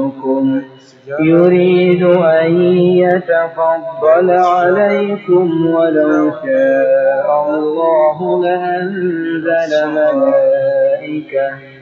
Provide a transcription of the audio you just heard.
ربكم يريد أن يتفضل عليكم ولو شاء الله لأنزل ملائكة